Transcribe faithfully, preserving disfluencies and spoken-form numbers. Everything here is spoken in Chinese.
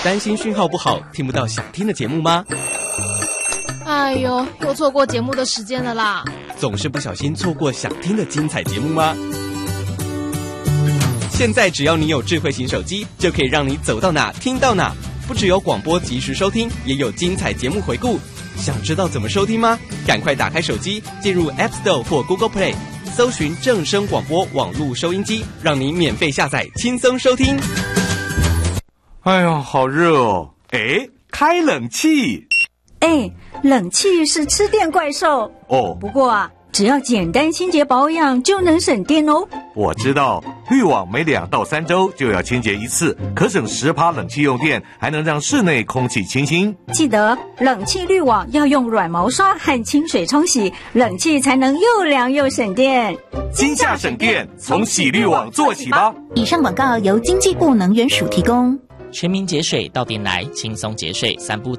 担心讯号不好，听不到想听的节目吗？ 哎呦，又错过节目的时间了啦！ 总是不小心错过想听的精彩节目吗？现在只要你有智慧型手机，就可以让你走到哪听到哪。不只有广播及时收听，也有精彩节目回顾。想知道怎么收听吗？赶快打开手机，进入 App Store 或 Google Play， 搜寻正声广播网络收音机，让你免费下载，轻松收听。 哎呀，好热哦！哎，开冷气。 哎，冷气是吃电怪兽哦。 不过啊，只要简单清洁保养就能省电哦。 我知道，滤网每两到三周就要清洁一次，可省十趴冷气用电，还能让室内空气清新。 记得冷气滤网要用软毛刷和清水冲洗，冷气才能又凉又省电。 今夏省电，从洗滤网做起吧。 以上广告由经济部能源署提供。 全民节水到店来，轻松节水，三不